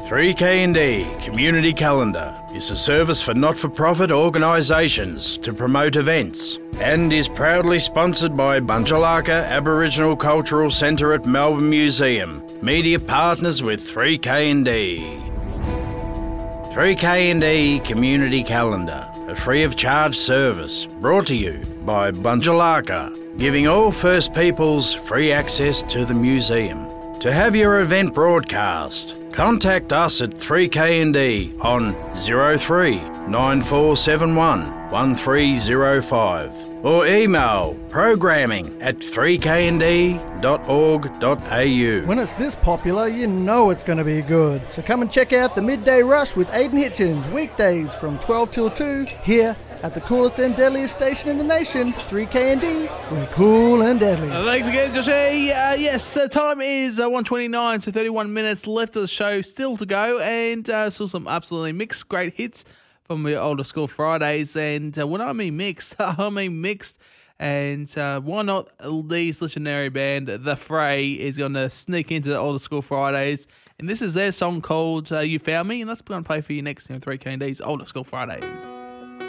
3K&D Community Calendar is a service for not-for-profit organisations to promote events and is proudly sponsored by Bunjalaka Aboriginal Cultural Centre at Melbourne Museum, media partners with 3K&D. 3K&D Community Calendar, a free-of-charge service brought to you by Bunjalaka, giving all First Peoples free access to the museum. To have your event broadcast, contact us at 3K&D on 03 9471 1305 or email programming@3knd.org.au. When it's this popular, you know it's going to be good. So come and check out the Midday Rush with Aidan Hitchens, weekdays from 12 till 2, here at the coolest and deadliest station in the nation, 3K&D. We're cool and deadly. Thanks again, Joshy. Yes, time is 1:29, so 31 minutes left of the show still to go, and still some absolutely mixed great hits from the Older School Fridays. And when I mean mixed, I mean mixed. And why not Lee's legendary band, The Fray, is going to sneak into the Older School Fridays. And this is their song called You Found Me, and that's going to play for you next in 3K&D's Older School Fridays.